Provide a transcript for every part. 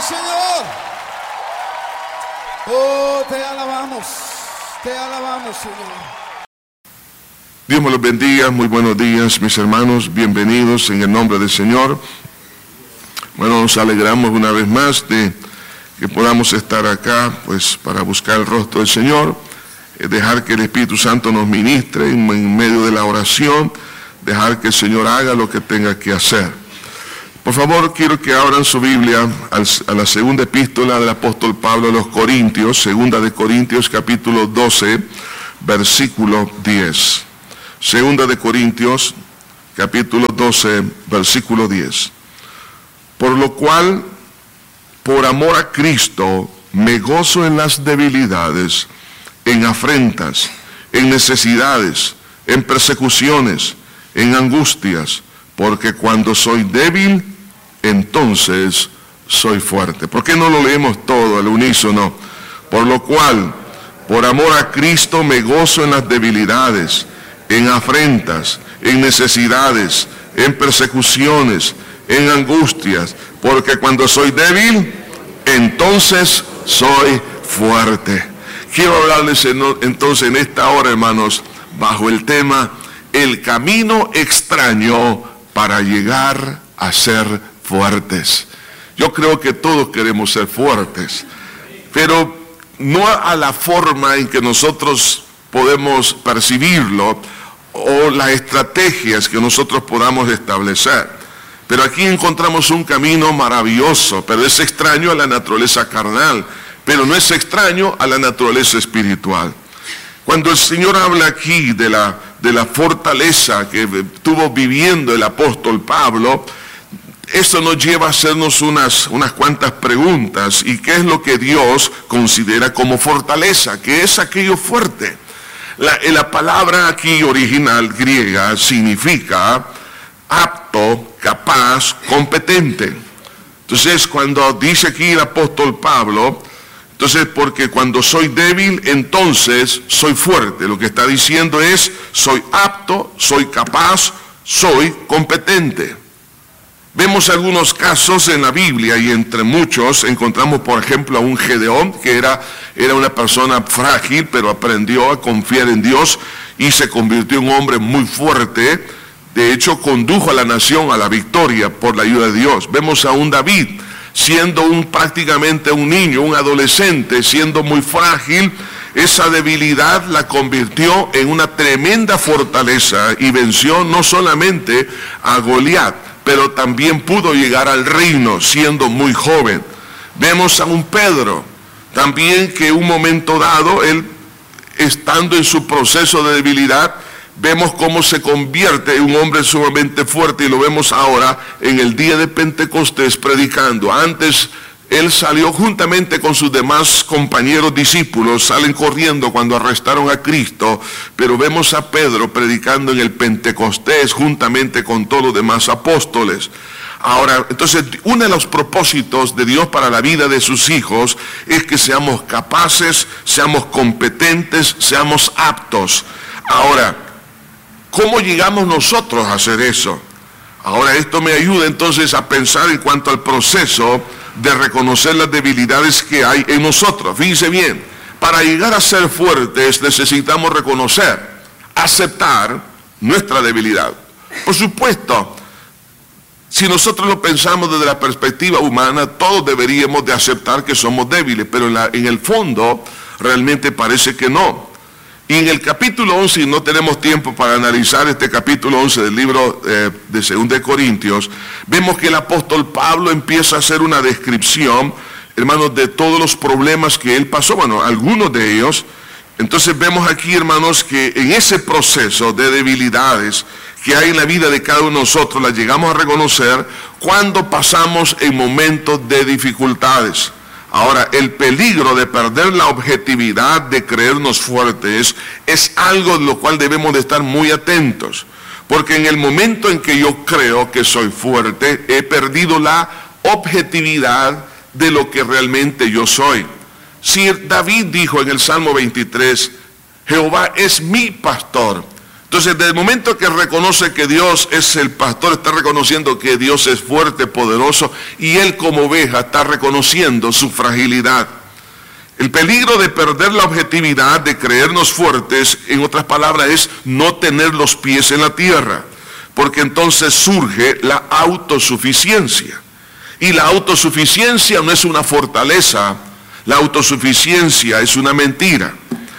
Señor. Oh, te alabamos, Señor. Dios me los bendiga, muy buenos días mis hermanos, bienvenidos en el nombre del Señor. Bueno, nos alegramos una vez más de que podamos estar acá, pues para buscar el rostro del Señor, dejar que el Espíritu Santo nos ministre en medio de la oración, dejar que el Señor haga lo que tenga que hacer. Por favor, quiero que abran su Biblia a la segunda epístola del apóstol Pablo a los Corintios, segunda de Corintios capítulo 12, versículo 10. Segunda de Corintios capítulo 12, versículo 10. Por lo cual, por amor a Cristo, me gozo en las debilidades, en afrentas, en necesidades, en persecuciones, en angustias, porque cuando soy débil, entonces soy fuerte. ¿Por qué no lo leemos todo al unísono? Por lo cual, por amor a Cristo, me gozo en las debilidades, en afrentas, en necesidades, en persecuciones, en angustias, porque cuando soy débil, entonces soy fuerte. Quiero hablarles entonces en esta hora, hermanos, bajo el tema, el camino extraño para llegar a ser fuertes. Yo creo que todos queremos ser fuertes, pero no a la forma en que nosotros podemos percibirlo o las estrategias que nosotros podamos establecer. Pero aquí encontramos un camino maravilloso, pero es extraño a la naturaleza carnal, pero no es extraño a la naturaleza espiritual. Cuando el Señor habla aquí de la fortaleza que estuvo viviendo el apóstol Pablo, esto nos lleva a hacernos unas cuantas preguntas. ¿Y qué es lo que Dios considera como fortaleza? ¿Qué es aquello fuerte? La palabra aquí original griega significa apto, capaz, competente. Entonces, cuando dice aquí el apóstol Pablo, entonces, porque cuando soy débil, entonces soy fuerte. Lo que está diciendo es, soy apto, soy capaz, soy competente. Vemos algunos casos en la Biblia y entre muchos encontramos, por ejemplo, a un Gedeón, que era una persona frágil, pero aprendió a confiar en Dios y se convirtió en un hombre muy fuerte. De hecho, condujo a la nación a la victoria por la ayuda de Dios. Vemos a un David, siendo prácticamente un niño, un adolescente, siendo muy frágil, esa debilidad la convirtió en una tremenda fortaleza y venció no solamente a Goliat, pero también pudo llegar al reino siendo muy joven. Vemos a un Pedro, también que en un momento dado, él estando en su proceso de debilidad, vemos cómo se convierte en un hombre sumamente fuerte y lo vemos ahora en el día de Pentecostés predicando. Antes él salió juntamente con sus demás compañeros discípulos, salen corriendo cuando arrestaron a Cristo, pero vemos a Pedro predicando en el Pentecostés juntamente con todos los demás apóstoles. Ahora, entonces, uno de los propósitos de Dios para la vida de sus hijos es que seamos capaces, seamos competentes, seamos aptos. Ahora, ¿cómo llegamos nosotros a hacer eso? Ahora esto me ayuda entonces a pensar en cuanto al proceso de reconocer las debilidades que hay en nosotros. Fíjense bien, para llegar a ser fuertes necesitamos reconocer, aceptar nuestra debilidad. Por supuesto, si nosotros lo pensamos desde la perspectiva humana, todos deberíamos de aceptar que somos débiles, pero en el fondo realmente parece que no. Y en el capítulo 11, y no tenemos tiempo para analizar este capítulo 11 del libro de 2 de Corintios, vemos que el apóstol Pablo empieza a hacer una descripción, hermanos, de todos los problemas que él pasó, bueno, algunos de ellos. Entonces vemos aquí, hermanos, que en ese proceso de debilidades que hay en la vida de cada uno de nosotros, las llegamos a reconocer cuando pasamos en momentos de dificultades. Ahora, el peligro de perder la objetividad de creernos fuertes es algo de lo cual debemos de estar muy atentos. Porque en el momento en que yo creo que soy fuerte, he perdido la objetividad de lo que realmente yo soy. Si David dijo en el Salmo 23, Jehová es mi pastor, Entonces, desde el momento que reconoce que Dios es el pastor, está reconociendo que Dios es fuerte, poderoso, y él como oveja está reconociendo su fragilidad. El peligro de perder la objetividad, de creernos fuertes, en otras palabras, es no tener los pies en la tierra, porque entonces surge la autosuficiencia. Y la autosuficiencia no es una fortaleza, la autosuficiencia es una mentira.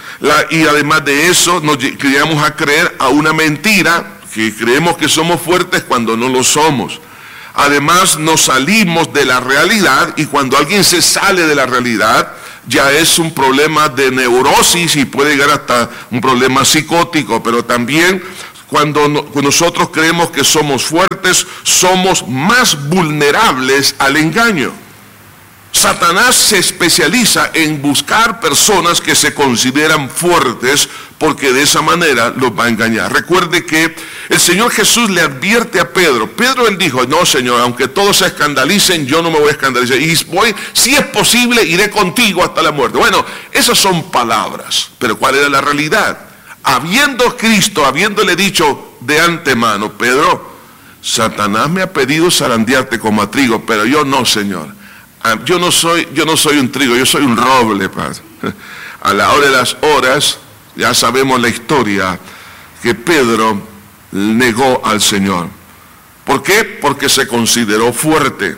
Y además de eso, nos llegamos a creer a una mentira, que creemos que somos fuertes cuando no lo somos. Además, nos salimos de la realidad, y cuando alguien se sale de la realidad, ya es un problema de neurosis y puede llegar hasta un problema psicótico. Pero también cuando nosotros creemos que somos fuertes, somos más vulnerables al engaño. Satanás se especializa en buscar personas que se consideran fuertes, porque de esa manera los va a engañar. Recuerde que el Señor Jesús le advierte a Pedro. Él dijo: no, Señor, aunque todos se escandalicen, yo no me voy a escandalizar. Y si es posible, iré contigo hasta la muerte. Bueno, esas son palabras, pero ¿cuál era la realidad? Habiendo Cristo, habiéndole dicho de antemano: Pedro, Satanás me ha pedido zarandearte como a trigo, pero yo no, Señor. Yo no soy un trigo, yo soy un roble, Padre. A la hora de las horas, ya sabemos la historia, que Pedro negó al Señor. ¿Por qué? Porque se consideró fuerte.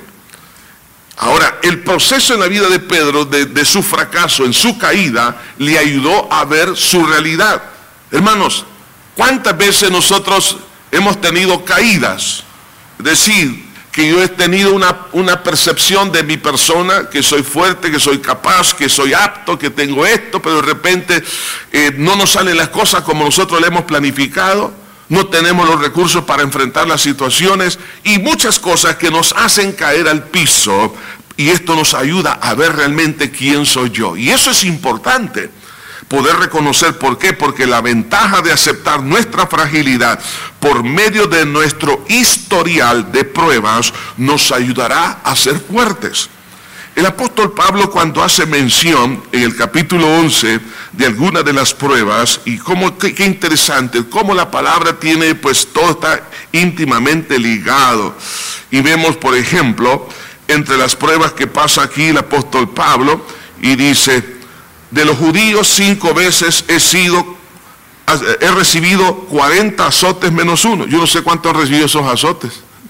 Ahora, el proceso en la vida de Pedro, de su fracaso, en su caída, le ayudó a ver su realidad. Hermanos, ¿cuántas veces nosotros hemos tenido caídas? Es decir, que yo he tenido una percepción de mi persona, que soy fuerte, que soy capaz, que soy apto, que tengo esto, pero de repente no nos salen las cosas como nosotros le hemos planificado, no tenemos los recursos para enfrentar las situaciones y muchas cosas que nos hacen caer al piso, y esto nos ayuda a ver realmente quién soy yo. Y eso es importante, poder reconocer. ¿Por qué? Porque la ventaja de aceptar nuestra fragilidad por medio de nuestro historial de pruebas nos ayudará a ser fuertes. El apóstol Pablo, cuando hace mención en el capítulo 11 de algunas de las pruebas, y qué interesante, cómo la palabra tiene, pues todo está íntimamente ligado. Y vemos, por ejemplo, entre las pruebas que pasa aquí el apóstol Pablo, y dice: de los judíos 5 veces he recibido 40 azotes menos uno. Yo no sé cuánto han recibido esos azotes.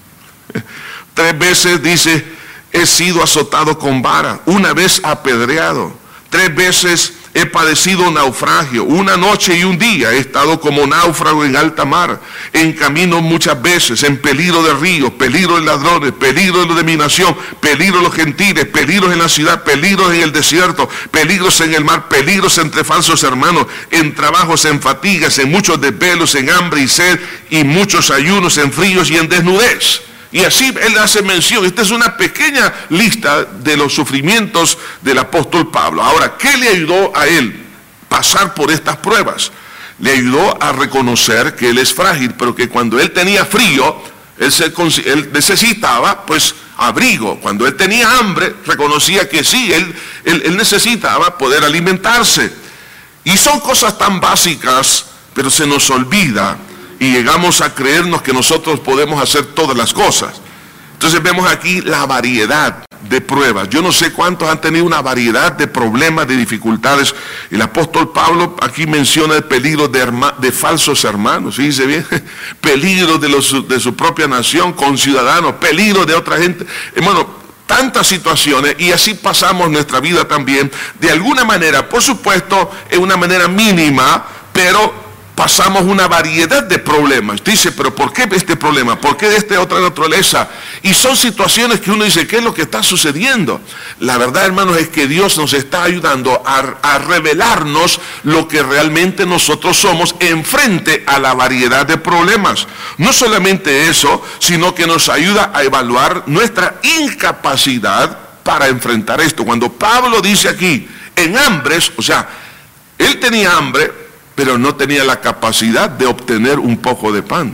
3 veces, dice, he sido azotado con vara, 1 vez apedreado, 3 veces he padecido naufragio, 1 noche y 1 día he estado como náufrago en alta mar, en camino muchas veces, en peligro de ríos, peligro de ladrones, peligro de mi nación, peligro de los gentiles, peligros en la ciudad, peligros en el desierto, peligros en el mar, peligros entre falsos hermanos, en trabajos, en fatigas, en muchos desvelos, en hambre y sed, y muchos ayunos, en fríos y en desnudez. Y así él hace mención. Esta es una pequeña lista de los sufrimientos del apóstol Pablo. Ahora, ¿qué le ayudó a él pasar por estas pruebas? Le ayudó a reconocer que él es frágil, pero que cuando él tenía frío, él necesitaba pues abrigo. Cuando él tenía hambre, reconocía que sí, él necesitaba poder alimentarse. Y son cosas tan básicas, pero se nos olvida. Y llegamos a creernos que nosotros podemos hacer todas las cosas. Entonces vemos aquí la variedad de pruebas. Yo no sé cuántos han tenido una variedad de problemas, de dificultades. El apóstol Pablo aquí menciona el peligro de falsos hermanos. Fíjense bien, peligro de su propia nación, conciudadanos, peligro de otra gente. Hermano, tantas situaciones, y así pasamos nuestra vida también, de alguna manera, por supuesto, en una manera mínima, pero pasamos una variedad de problemas. Dice, pero ¿por qué este problema? ¿Por qué de esta otra naturaleza? Y son situaciones que uno dice, ¿qué es lo que está sucediendo? La verdad, hermanos, es que Dios nos está ayudando a revelarnos lo que realmente nosotros somos en frente a la variedad de problemas. No solamente eso, sino que nos ayuda a evaluar nuestra incapacidad para enfrentar esto. Cuando Pablo dice aquí, en hambres, o sea, él tenía hambre, pero no tenía la capacidad de obtener un poco de pan.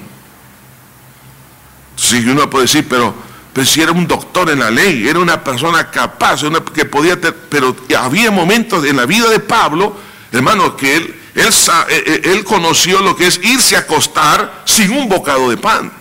Si uno puede decir, pero si era un doctor en la ley, era una persona capaz, que podía pero había momentos en la vida de Pablo, hermano, que Él conoció lo que es irse a acostar sin un bocado de pan.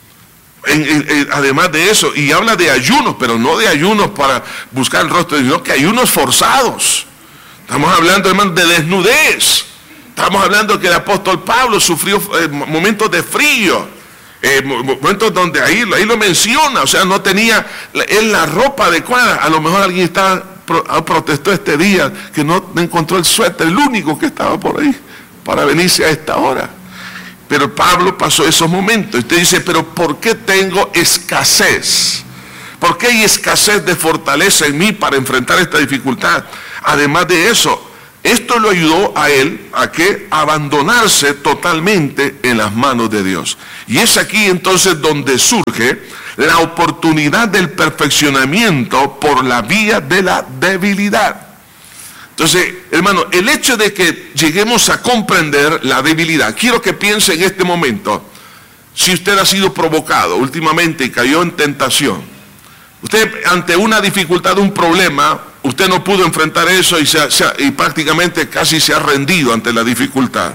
Además de eso, y habla de ayunos, pero no de ayunos para buscar el rostro de Dios, sino que ayunos forzados. Estamos hablando, hermano, de desnudez. Estamos hablando que el apóstol Pablo sufrió momentos de frío, momentos donde ahí lo menciona, o sea, no tenía él la ropa adecuada. A lo mejor alguien protestó este día que no encontró el suéter, el único que estaba por ahí, para venirse a esta hora. Pero Pablo pasó esos momentos. Usted dice, pero ¿por qué tengo escasez? ¿Por qué hay escasez de fortaleza en mí para enfrentar esta dificultad? Además de eso, esto lo ayudó a él a que abandonarse totalmente en las manos de Dios. Y es aquí entonces donde surge la oportunidad del perfeccionamiento por la vía de la debilidad. Entonces, hermano, el hecho de que lleguemos a comprender la debilidad, quiero que piense en este momento, si usted ha sido provocado últimamente y cayó en tentación, usted ante una dificultad, un problema, usted no pudo enfrentar eso y prácticamente casi se ha rendido ante la dificultad.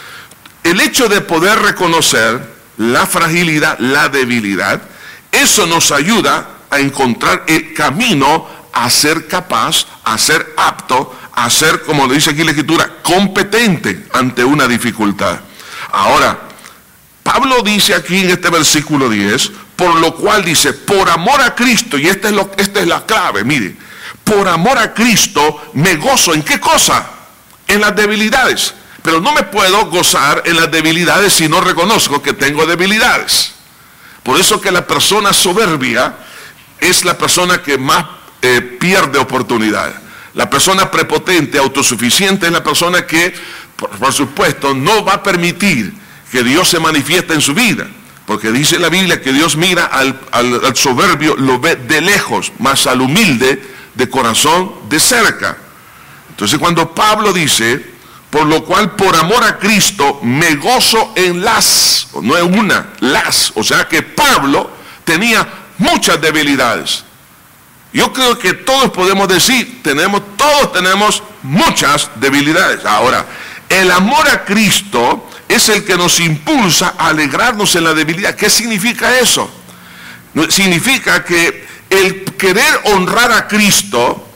El hecho de poder reconocer la fragilidad, la debilidad, eso nos ayuda a encontrar el camino a ser capaz, a ser apto, a ser, como lo dice aquí la Escritura, competente ante una dificultad. Ahora, Pablo dice aquí en este versículo 10, por lo cual dice, por amor a Cristo, y esta es la clave, mire, por amor a Cristo me gozo, ¿en qué cosa? En las debilidades. Pero no me puedo gozar en las debilidades si no reconozco que tengo debilidades. Por eso que la persona soberbia es la persona que más pierde oportunidad. La persona prepotente, autosuficiente, es la persona que, por supuesto, no va a permitir que Dios se manifieste en su vida. Porque dice la Biblia que Dios mira al soberbio, lo ve de lejos, mas al humilde de corazón de cerca. Entonces cuando Pablo dice, por lo cual por amor a Cristo me gozo en las, no es una, las, o sea que Pablo tenía muchas debilidades. Yo creo que todos podemos decir, todos tenemos muchas debilidades. Ahora, el amor a Cristo es el que nos impulsa a alegrarnos en la debilidad. ¿Qué significa eso? Significa que el querer honrar a Cristo,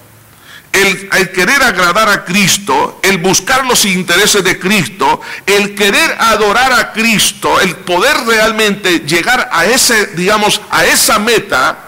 el querer agradar a Cristo, el buscar los intereses de Cristo, el querer adorar a Cristo, el poder realmente llegar a a esa meta.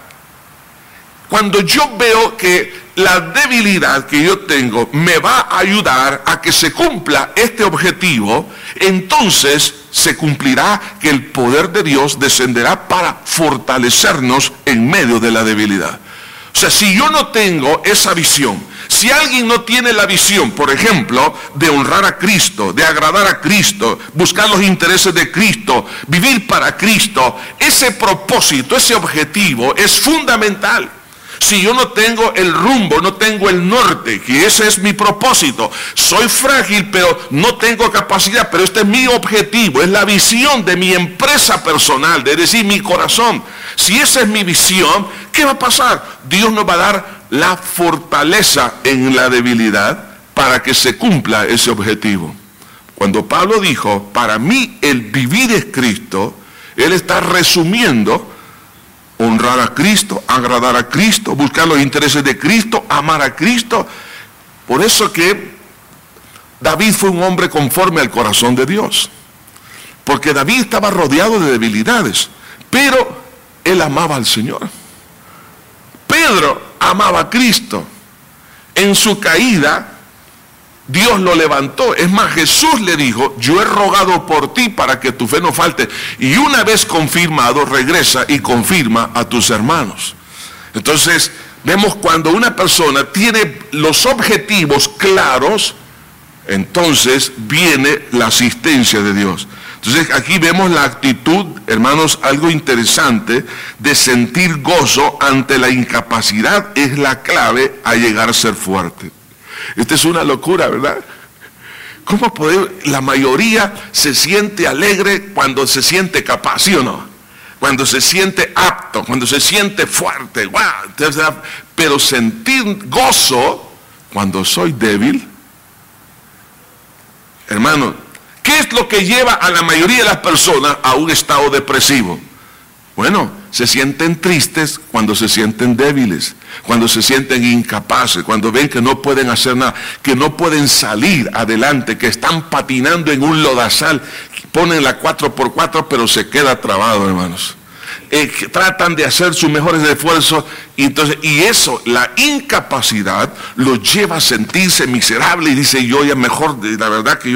Cuando yo veo que la debilidad que yo tengo me va a ayudar a que se cumpla este objetivo, entonces se cumplirá que el poder de Dios descenderá para fortalecernos en medio de la debilidad. O sea, si yo no tengo esa visión, si alguien no tiene la visión, por ejemplo, de honrar a Cristo, de agradar a Cristo, buscar los intereses de Cristo, vivir para Cristo, ese propósito, ese objetivo es fundamental. Si yo no tengo el rumbo, no tengo el norte, que ese es mi propósito, soy frágil, pero no tengo capacidad, pero este es mi objetivo, es la visión de mi empresa personal, de decir mi corazón. Si esa es mi visión, ¿qué va a pasar? Dios nos va a dar la fortaleza en la debilidad para que se cumpla ese objetivo. Cuando Pablo dijo, para mí el vivir es Cristo, él está resumiendo honrar a Cristo, agradar a Cristo, buscar los intereses de Cristo, amar a Cristo. Por eso que David fue un hombre conforme al corazón de Dios. Porque David estaba rodeado de debilidades, pero él amaba al Señor. Pedro amaba a Cristo. En su caída, Dios lo levantó. Es más, Jesús le dijo, yo he rogado por ti para que tu fe no falte. Y una vez confirmado, regresa y confirma a tus hermanos. Entonces, vemos cuando una persona tiene los objetivos claros, entonces viene la asistencia de Dios. Entonces, aquí vemos la actitud, hermanos, algo interesante, de sentir gozo ante la incapacidad es la clave a llegar a ser fuerte. Esta es una locura, ¿verdad? ¿Cómo la mayoría se siente alegre cuando se siente capaz, ¿sí o no? Cuando se siente apto, cuando se siente fuerte, ¡wow! Pero sentir gozo cuando soy débil, Hermano, ¿qué es lo que lleva a la mayoría de las personas a un estado depresivo? Bueno, se sienten tristes cuando se sienten débiles, cuando se sienten incapaces, cuando ven que no pueden hacer nada, que no pueden salir adelante, que están patinando en un lodazal, ponen la 4x4 pero se queda trabado, hermanos. Que tratan de hacer sus mejores esfuerzos y eso, la incapacidad los lleva a sentirse miserable y dice, yo ya mejor, la verdad que yo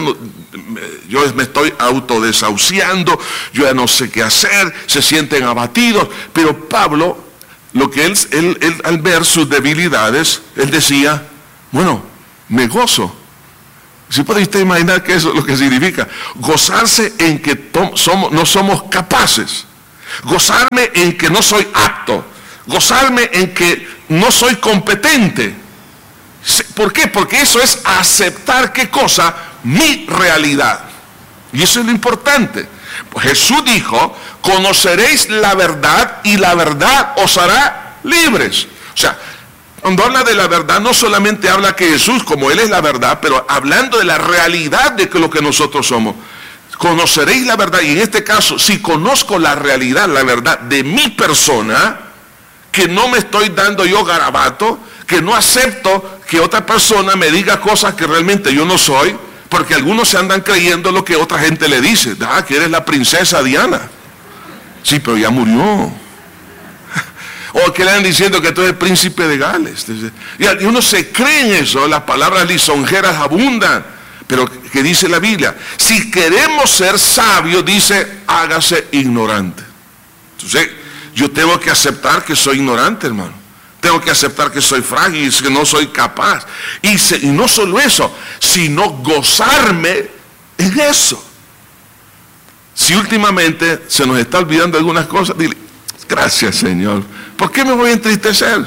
me estoy autodesahuciando, yo ya no sé qué hacer, se sienten abatidos. Pero Pablo, lo que él al ver sus debilidades, él decía, bueno, me gozo. ¿Sí puede usted imaginar que eso es lo que significa? Gozarse en que no somos capaces. Gozarme en que no soy apto, gozarme en que no soy competente. ¿Por qué? Porque eso es aceptar, ¿qué cosa? Mi realidad. Y eso es lo importante. Pues Jesús dijo, conoceréis la verdad y la verdad os hará libres. O sea, cuando habla de la verdad, no solamente habla que Jesús, como Él es la verdad, pero hablando de la realidad de lo que nosotros somos. Conoceréis la verdad, y en este caso, si conozco la realidad, la verdad de mi persona, que no me estoy dando yo garabato, que no acepto que otra persona me diga cosas que realmente yo no soy, porque algunos se andan creyendo lo que otra gente le dice, que eres la princesa Diana. Sí, pero ya murió. O que le andan diciendo que tú eres el príncipe de Gales. Y uno se cree en eso, las palabras lisonjeras abundan. Pero que dice la Biblia, si queremos ser sabios, dice, hágase ignorante. Entonces, yo tengo que aceptar que soy ignorante, hermano. Tengo que aceptar que soy frágil, que no soy capaz. Y no solo eso, sino gozarme en eso. Si últimamente se nos está olvidando algunas cosas, dile, gracias, Señor. ¿Por qué me voy a entristecer?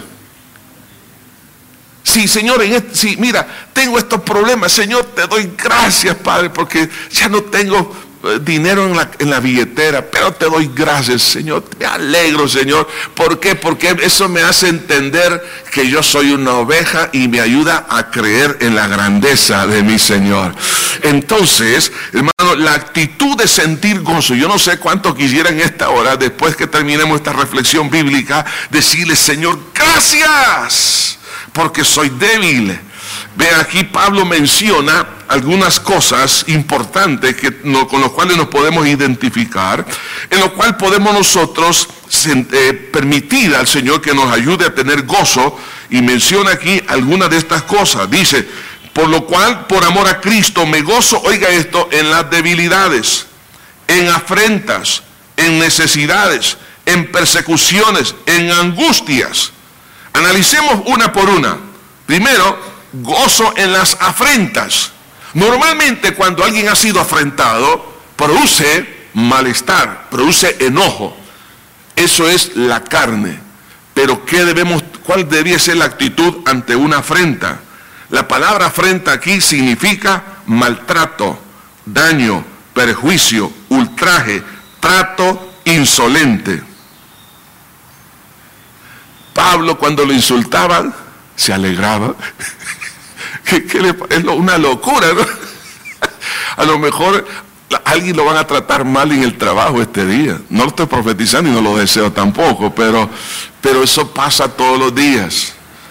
Sí, Señor, mira, tengo estos problemas, Señor, te doy gracias, Padre, porque ya no tengo dinero en la billetera, pero te doy gracias, Señor, me alegro, Señor. ¿Por qué? Porque eso me hace entender que yo soy una oveja y me ayuda a creer en la grandeza de mi Señor. Entonces, hermano, la actitud de sentir gozo, yo no sé cuánto quisiera en esta hora, después que terminemos esta reflexión bíblica, decirle, Señor, gracias, porque soy débil. Ve, aquí Pablo menciona algunas cosas importantes con las cuales nos podemos identificar, en lo cual podemos nosotros permitir al Señor que nos ayude a tener gozo, y menciona aquí algunas de estas cosas. Dice, por lo cual, por amor a Cristo, me gozo, oiga esto, en las debilidades, en afrentas, en necesidades, en persecuciones, en angustias. Analicemos una por una. Primero, gozo en las afrentas. Normalmente cuando alguien ha sido afrentado, produce malestar, produce enojo. Eso es la carne. Pero ¿cuál debería ser la actitud ante una afrenta? La palabra afrenta aquí significa maltrato, daño, perjuicio, ultraje, trato insolente. Pablo, cuando lo insultaban, se alegraba. Es una locura, ¿no? A lo mejor alguien lo van a tratar mal en el trabajo este día. No lo estoy profetizando y no lo deseo tampoco, pero eso pasa todos los días.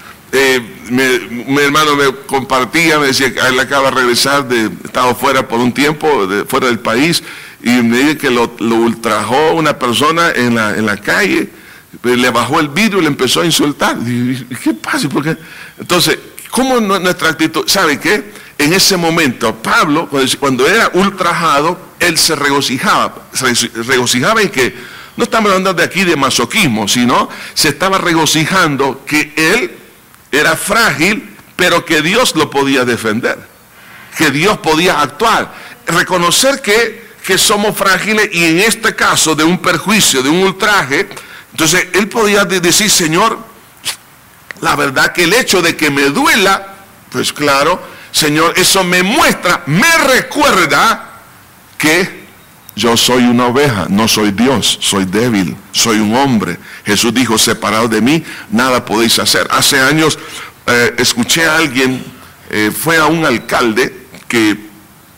Mi hermano me compartía, me decía que él acaba de regresar, estaba fuera por un tiempo, fuera del país, y me dice que lo ultrajó una persona en la calle. Le bajó el vidrio y le empezó a insultar. ¿Qué pasa? ¿Por qué? Entonces, ¿cómo nuestra actitud? ¿Sabe qué? En ese momento, Pablo, cuando era ultrajado, él se regocijaba. Se regocijaba en que, no estamos hablando de aquí de masoquismo, sino se estaba regocijando que él era frágil, pero que Dios lo podía defender, que Dios podía actuar. Reconocer que somos frágiles, y en este caso de un perjuicio, de un ultraje. Entonces él podía decir, Señor, la verdad que el hecho de que me duela, pues claro, Señor, eso me muestra, me recuerda que yo soy una oveja, no soy Dios, soy débil, soy un hombre. Jesús dijo, separado de mí, nada podéis hacer. Hace años escuché a alguien, fue a un alcalde que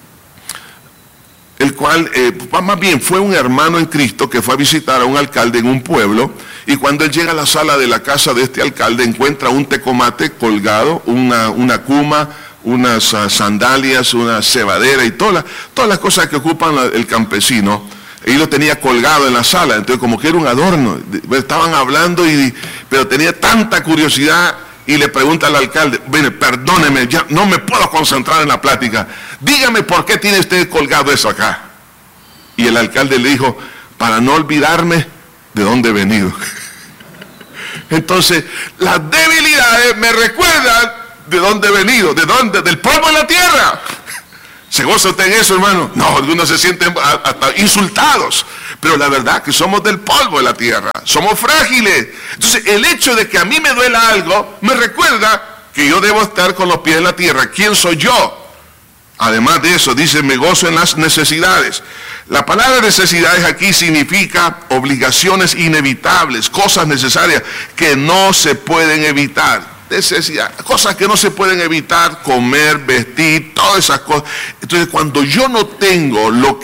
el cual, más bien, fue un hermano en Cristo que fue a visitar a un alcalde en un pueblo, y cuando él llega a la sala de la casa de este alcalde, encuentra un tecomate colgado, una cuma, unas sandalias, una cebadera y todas las cosas que ocupan el campesino. Y lo tenía colgado en la sala, entonces como que era un adorno. Estaban hablando, pero tenía tanta curiosidad, y le pregunta al alcalde: mire, perdóneme, ya no me puedo concentrar en la plática, dígame por qué tiene usted colgado eso acá. Y el alcalde le dijo: para no olvidarme de dónde he venido. Entonces, las debilidades me recuerdan de dónde he venido, del polvo de la tierra. ¿Se goza usted en eso, hermano? No, algunos se sienten hasta insultados, pero la verdad que somos del polvo de la tierra, somos frágiles. Entonces, el hecho de que a mí me duela algo, me recuerda que yo debo estar con los pies en la tierra. ¿Quién soy yo? Además de eso, dice: me gozo en las necesidades. La palabra necesidades aquí significa obligaciones inevitables, cosas necesarias que no se pueden evitar. Necesidad, cosas que no se pueden evitar: comer, vestir, todas esas cosas. Entonces, cuando yo no tengo lo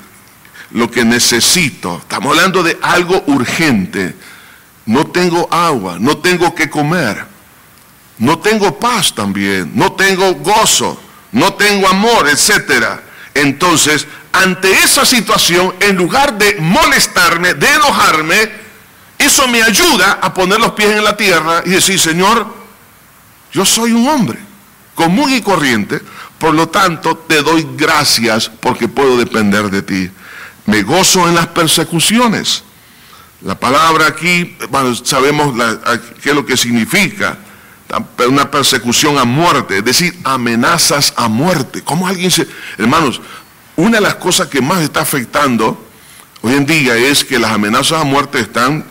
que necesito, estamos hablando de algo urgente, no tengo agua, no tengo que comer, no tengo paz también, no tengo gozo, no tengo amor, etcétera. Entonces, ante esa situación, en lugar de molestarme, de enojarme, eso me ayuda a poner los pies en la tierra y decir: Señor, yo soy un hombre común y corriente, por lo tanto te doy gracias porque puedo depender de ti. Me gozo en las persecuciones. La palabra aquí, bueno, sabemos qué es lo que significa. Una persecución a muerte, es decir, amenazas a muerte. ¿Cómo alguien se...? Hermanos, una de las cosas que más está afectando hoy en día es que las amenazas a muerte están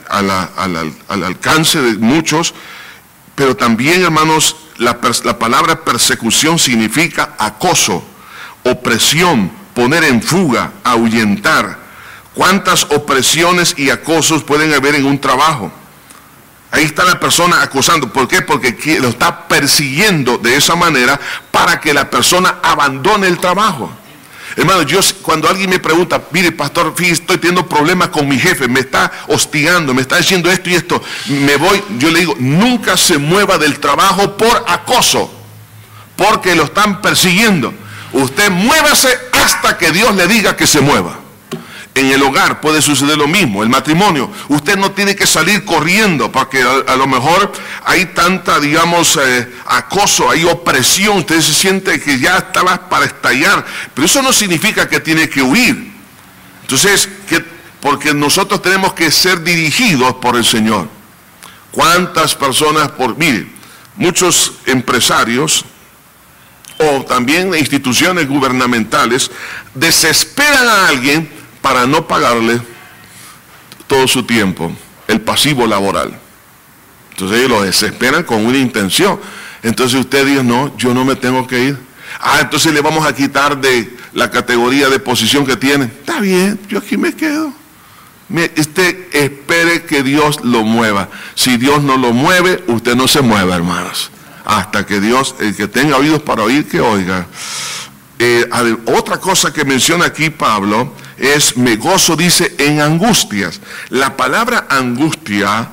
al alcance de muchos. Pero también, hermanos, la palabra persecución significa acoso, opresión, poner en fuga, ahuyentar. ¿Cuántas opresiones y acosos pueden haber en un trabajo? Ahí está la persona acosando. ¿Por qué? Porque lo está persiguiendo de esa manera para que la persona abandone el trabajo. Hermano, cuando alguien me pregunta: mire, pastor, fíjese, estoy teniendo problemas con mi jefe, me está hostigando, me está diciendo esto y esto, me voy, yo le digo: nunca se mueva del trabajo por acoso, porque lo están persiguiendo. Usted muévase hasta que Dios le diga que se mueva. En el hogar puede suceder lo mismo, el matrimonio. Usted no tiene que salir corriendo, porque a lo mejor hay tanta, digamos, acoso, hay opresión, usted se siente que ya estaba para estallar, pero eso no significa que tiene que huir. Entonces, porque nosotros tenemos que ser dirigidos por el Señor. ¿Cuántas personas, mire, muchos empresarios o también instituciones gubernamentales desesperan a alguien para no pagarle todo su tiempo, el pasivo laboral? Entonces ellos lo desesperan con una intención. Entonces usted dice: no, yo no me tengo que ir. Entonces le vamos a quitar de la categoría de posición que tiene. Está bien, yo aquí me quedo. Usted espere que Dios lo mueva. Si Dios no lo mueve, usted no se mueva, hermanos. Hasta que Dios, el que tenga oídos para oír, que oiga. Otra cosa que menciona aquí Pablo es: me gozo, dice, en angustias. La palabra angustia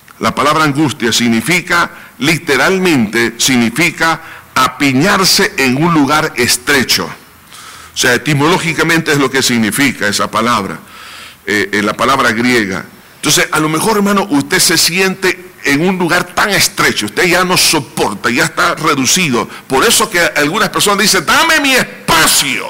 significa, literalmente, significa apiñarse en un lugar estrecho. O sea, etimológicamente es lo que significa esa palabra, en la palabra griega. Entonces, a lo mejor, hermano, usted se siente en un lugar tan estrecho, usted ya no soporta, ya está reducido. Por eso que algunas personas dicen: dame mi espacio,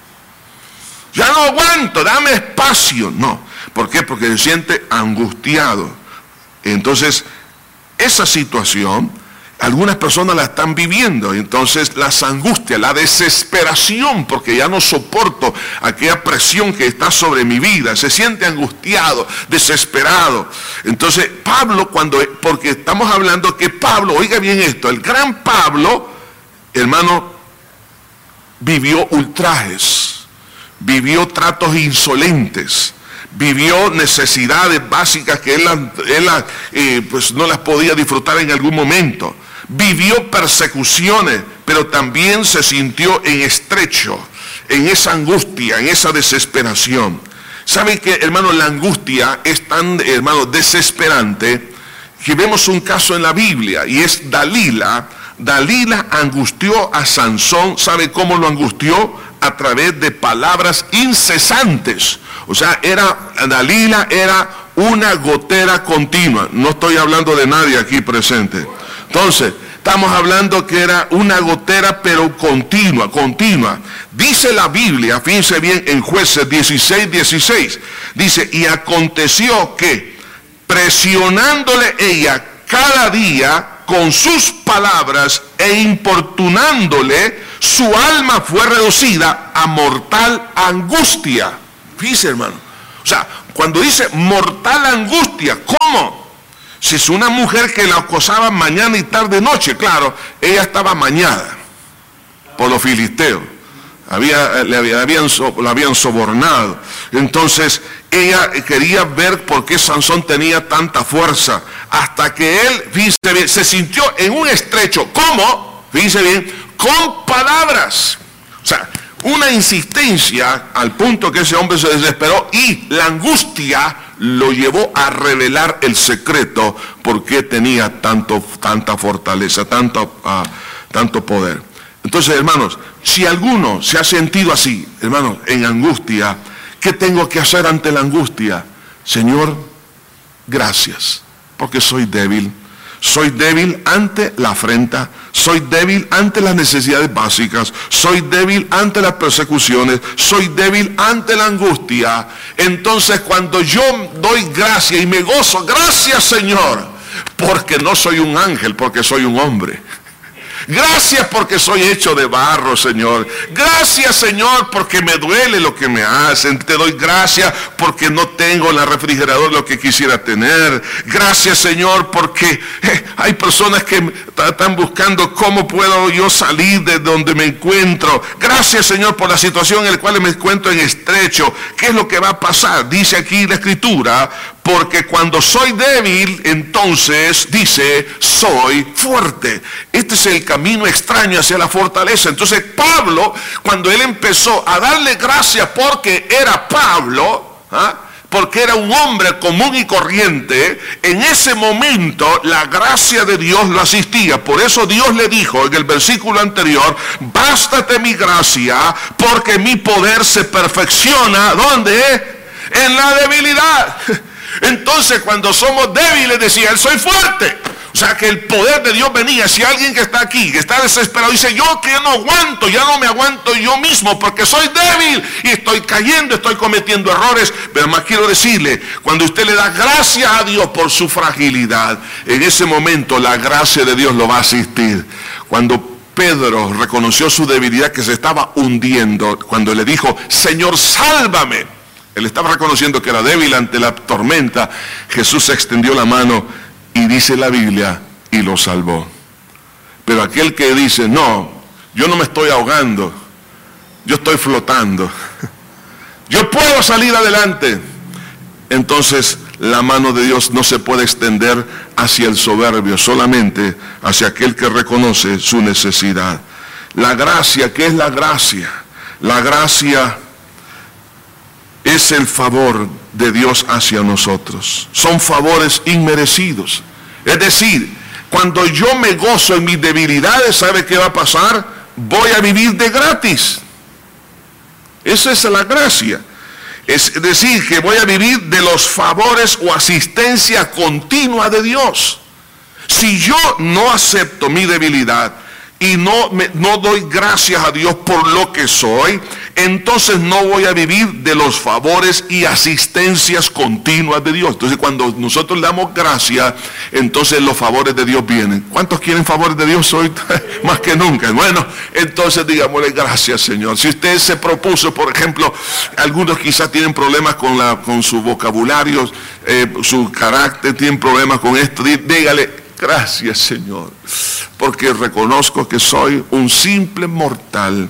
ya no aguanto, dame espacio. No, ¿por qué? Porque se siente angustiado. Entonces, esa situación, algunas personas la están viviendo. Entonces, las angustias, la desesperación, porque ya no soporto aquella presión que está sobre mi vida, se siente angustiado, desesperado. Entonces, Pablo, porque estamos hablando que Pablo, oiga bien esto, el gran Pablo, hermano, vivió ultrajes, vivió tratos insolentes, vivió necesidades básicas que él pues no las podía disfrutar en algún momento. Vivió persecuciones, pero también se sintió en estrecho. en esa angustia, en esa desesperación. ¿Saben que, hermano, la angustia es tan, hermano, desesperante que vemos un caso en la Biblia y es Dalila? Dalila angustió a Sansón. ¿Sabe cómo lo angustió? A través de palabras incesantes. O sea, Dalila era una gotera continua. No estoy hablando de nadie aquí presente. Entonces, estamos hablando que era una gotera pero continua. Dice la Biblia, fíjense bien, en Jueces 16:16. Dice, y aconteció que presionándole ella cada día con sus palabras e importunándole, su alma fue reducida a mortal angustia. Fíjese, hermano. O sea, cuando dice mortal angustia, ¿cómo? Si es una mujer que la acosaba mañana y tarde y noche, claro, ella estaba amañada por los filisteos. La habían sobornado. Entonces ella quería ver por qué Sansón tenía tanta fuerza, hasta que él, fíjense bien, se sintió en un estrecho. ¿Cómo? Fíjense bien, con palabras. O sea, una insistencia al punto que ese hombre se desesperó y la angustia lo llevó a revelar el secreto, porque tenía tanta fortaleza, tanto poder. Entonces, hermanos, si alguno se ha sentido así, hermanos, en angustia, ¿qué tengo que hacer ante la angustia? Señor, gracias, porque soy débil. Soy débil ante la afrenta, soy débil ante las necesidades básicas, soy débil ante las persecuciones, soy débil ante la angustia. Entonces, cuando yo doy gracias y me gozo, gracias, Señor, porque no soy un ángel, porque soy un hombre. Gracias porque soy hecho de barro, Señor. Gracias, Señor, porque me duele lo que me hacen. Te doy gracias porque no tengo en la refrigeradora lo que quisiera tener. Gracias, Señor, porque hay personas que están buscando cómo puedo yo salir de donde me encuentro. Gracias, Señor, por la situación en la cual me encuentro en estrecho. ¿Qué es lo que va a pasar? Dice aquí la Escritura, porque cuando soy débil, entonces, dice, soy fuerte. Este es el camino extraño hacia la fortaleza. Entonces Pablo, cuando él empezó a darle gracias porque era Pablo, porque era un hombre común y corriente, en ese momento la gracia de Dios lo asistía. Por eso Dios le dijo en el versículo anterior, bástate mi gracia, porque mi poder se perfecciona, ¿dónde? En la debilidad. Entonces, cuando somos débiles, decía él, soy fuerte. O sea, que el poder de Dios venía. Si alguien que está aquí, que está desesperado, dice, yo que no aguanto, ya no me aguanto yo mismo, porque soy débil y estoy cayendo, estoy cometiendo errores. Pero más quiero decirle, cuando usted le da gracias a Dios por su fragilidad, en ese momento la gracia de Dios lo va a asistir. Cuando Pedro reconoció su debilidad, que se estaba hundiendo, cuando le dijo, Señor, sálvame, él estaba reconociendo que era débil ante la tormenta. Jesús extendió la mano y dice la Biblia, y lo salvó. Pero aquel que dice, no, yo no me estoy ahogando, yo estoy flotando, yo puedo salir adelante, entonces la mano de Dios no se puede extender hacia el soberbio, solamente hacia aquel que reconoce su necesidad. La gracia, ¿qué es la gracia? La gracia es el favor de Dios hacia nosotros. Son favores inmerecidos. Es decir, cuando yo me gozo en mis debilidades, ¿sabe qué va a pasar? Voy a vivir de gratis. Esa es la gracia. Es decir, que voy a vivir de los favores o asistencia continua de Dios. Si yo no acepto mi debilidad y no doy gracias a Dios por lo que soy, entonces no voy a vivir de los favores y asistencias continuas de Dios. Entonces, cuando nosotros le damos gracias, entonces los favores de Dios vienen. ¿Cuántos quieren favores de Dios hoy? Más que nunca. Bueno, entonces digámosle gracias, Señor. Si usted se propuso, por ejemplo, algunos quizás tienen problemas con su vocabulario, su carácter, tienen problemas con esto, dígale, gracias, Señor, porque reconozco que soy un simple mortal,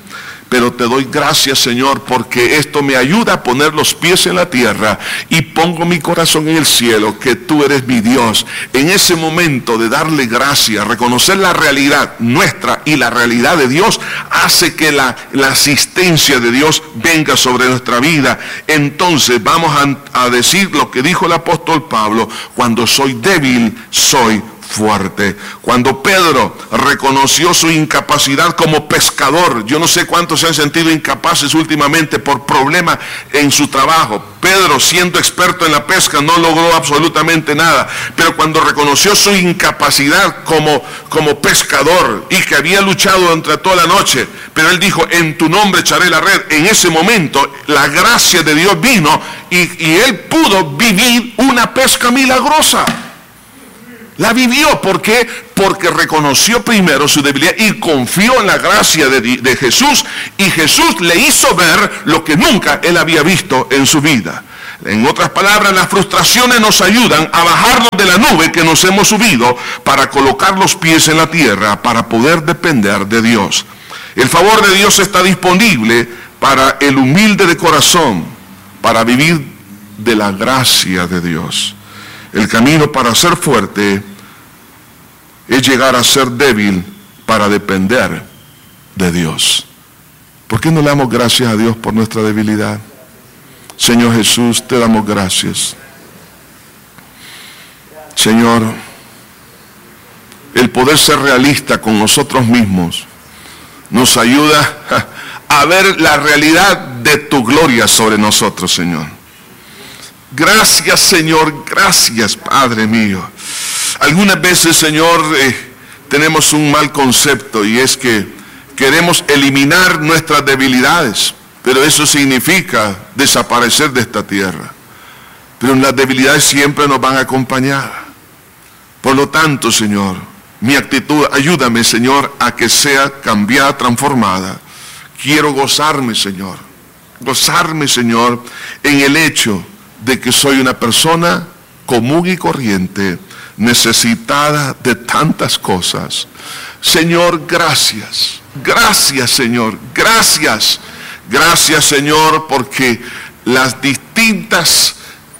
Pero te doy gracias, Señor, porque esto me ayuda a poner los pies en la tierra y pongo mi corazón en el cielo, que tú eres mi Dios. En ese momento de darle gracias, reconocer la realidad nuestra y la realidad de Dios, hace que la asistencia de Dios venga sobre nuestra vida. Entonces vamos a decir lo que dijo el apóstol Pablo: cuando soy débil, soy fuerte. Cuando Pedro reconoció su incapacidad como pescador, yo no sé cuántos se han sentido incapaces últimamente por problemas en su trabajo. Pedro, siendo experto en la pesca, no logró absolutamente nada, pero cuando reconoció su incapacidad como pescador y que había luchado durante toda la noche, pero él dijo: en tu nombre echaré la red. En ese momento la gracia de Dios vino y él pudo vivir una pesca milagrosa. La vivió. ¿Por qué? Porque reconoció primero su debilidad y confió en la gracia de Jesús, y Jesús le hizo ver lo que nunca él había visto en su vida. En otras palabras, las frustraciones nos ayudan a bajarnos de la nube que nos hemos subido para colocar los pies en la tierra, para poder depender de Dios. El favor de Dios está disponible para el humilde de corazón, para vivir de la gracia de Dios. El camino para ser fuerte es llegar a ser débil para depender de Dios. ¿Por qué no le damos gracias a Dios por nuestra debilidad? Señor Jesús, te damos gracias. Señor, el poder ser realista con nosotros mismos nos ayuda a ver la realidad de tu gloria sobre nosotros, Señor. Gracias, Señor, gracias, Padre mío. Algunas veces, Señor, tenemos un mal concepto, y es que queremos eliminar nuestras debilidades, pero eso significa desaparecer de esta tierra. Pero las debilidades siempre nos van a acompañar. Por lo tanto, Señor, mi actitud, ayúdame, Señor, a que sea cambiada, transformada. Quiero gozarme, Señor, en el hecho de que soy una persona común y corriente, necesitada de tantas cosas. Señor, gracias. Gracias, Señor. Gracias. Gracias, Señor, porque los distintos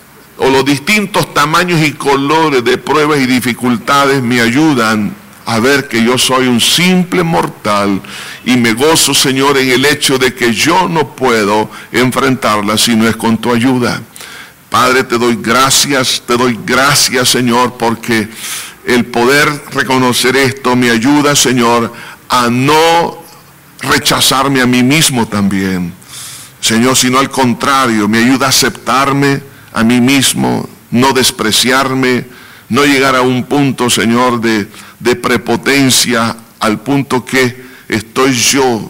tamaños y colores de pruebas y dificultades me ayudan a ver que yo soy un simple mortal, y me gozo, Señor, en el hecho de que yo no puedo enfrentarlas si no es con tu ayuda. Padre, te doy gracias, Señor, porque el poder reconocer esto me ayuda, Señor, a no rechazarme a mí mismo también, Señor, sino al contrario, me ayuda a aceptarme a mí mismo, no despreciarme, no llegar a un punto, Señor, de prepotencia, al punto que estoy yo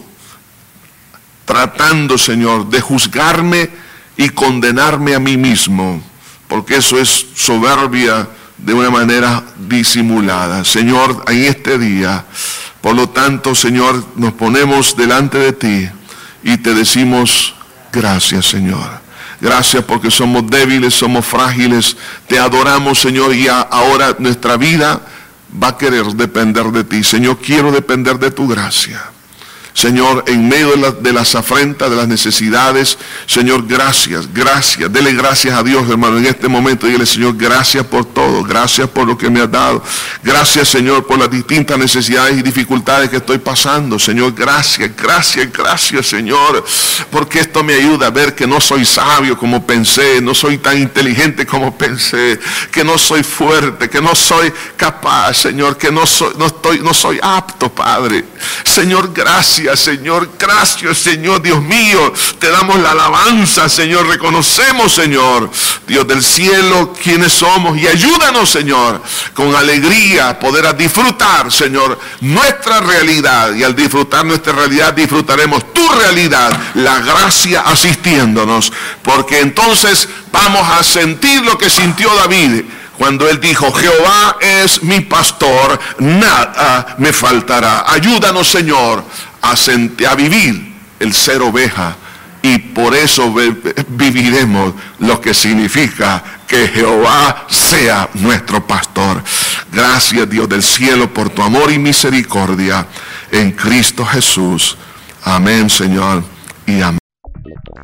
tratando, Señor, de juzgarme y condenarme a mí mismo, porque eso es soberbia de una manera disimulada. Señor, en este día, por lo tanto, Señor, nos ponemos delante de ti y te decimos gracias, Señor. Gracias porque somos débiles, somos frágiles, te adoramos, Señor, y ahora nuestra vida va a querer depender de ti. Señor, quiero depender de tu gracia. Señor, en medio de las afrentas, de las necesidades, Señor, gracias. Dele gracias a Dios, hermano, en este momento. Dígale: Señor, gracias por todo, gracias por lo que me has dado. Gracias, Señor, por las distintas necesidades y dificultades que estoy pasando. Señor, gracias, Señor, porque esto me ayuda a ver que no soy sabio como pensé, no soy tan inteligente como pensé, que no soy fuerte, que no soy capaz, Señor, que no soy apto, Padre. Señor, gracias, Señor, Dios mío, te damos la alabanza, Señor, reconocemos, Señor, Dios del cielo, quiénes somos, y ayúdanos, Señor, con alegría poder disfrutar, Señor, nuestra realidad, y al disfrutar nuestra realidad, disfrutaremos tu realidad, la gracia asistiéndonos, porque entonces vamos a sentir lo que sintió David, cuando él dijo: Jehová es mi pastor, nada me faltará. Ayúdanos, Señor, a vivir el ser oveja, y por eso viviremos lo que significa que Jehová sea nuestro pastor. Gracias, Dios del cielo, por tu amor y misericordia en Cristo Jesús. Amén, Señor, y amén.